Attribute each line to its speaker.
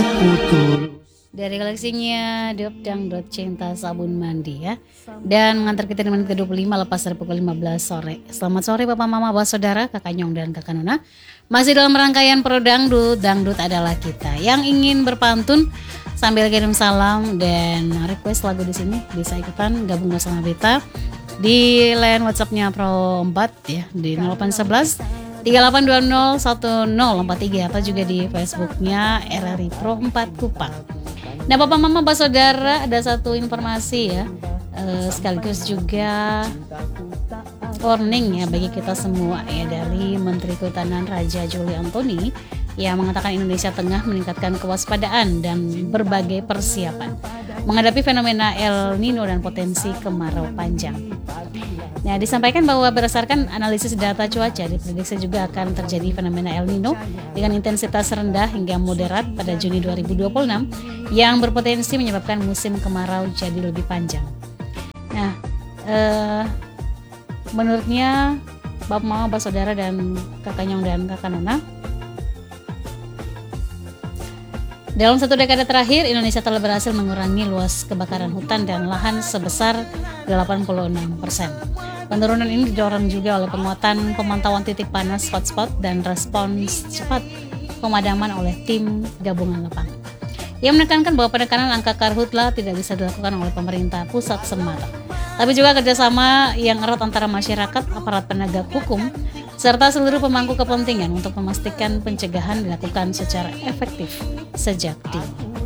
Speaker 1: aku tulus.
Speaker 2: Dari koleksinya Dop Dangdut Cinta Sabun Mandi ya. Dan mengantar kita di menit ke-25 lepas dari pukul 15 sore. Selamat sore Bapak Mama, Bapak Saudara, Kakak Nyong dan Kakak Nona. Masih dalam rangkaian Pro Dangdut, Dangdut adalah kita. Yang ingin berpantun sambil kirim salam dan request lagu di sini bisa ikutan gabung bersama Beta di line WhatsApp-nya Pro 4 ya di 0811 38201043 atau juga di Facebooknya RRI Pro 4 Kupang. Nah Bapak Mama Bapak Saudara, ada satu informasi ya, sekaligus juga warning ya bagi kita semua ya, dari Menteri Kehutanan Raja Juli Antoni yang mengatakan Indonesia tengah meningkatkan kewaspadaan dan berbagai persiapan menghadapi fenomena El Nino dan potensi kemarau panjang. Nah, disampaikan bahwa berdasarkan analisis data cuaca, diprediksi juga akan terjadi fenomena El Nino dengan intensitas rendah hingga moderat pada Juni 2026 yang berpotensi menyebabkan musim kemarau jadi lebih panjang. Nah, menurutnya Bapak Mama, Bapak Saudara dan Kakak Nyong dan Kakak Nona, dalam satu dekade terakhir, Indonesia telah berhasil mengurangi luas kebakaran hutan dan lahan sebesar 86%. Penurunan ini didorong juga oleh penguatan pemantauan titik panas hotspot dan respons cepat pemadaman oleh tim gabungan lapangan. Ia menekankan bahwa penekanan angka karhutla tidak bisa dilakukan oleh pemerintah pusat semata, tapi juga kerjasama yang erat antara masyarakat, aparat penegak hukum, serta seluruh pemangku kepentingan untuk memastikan pencegahan dilakukan secara efektif sejak dini.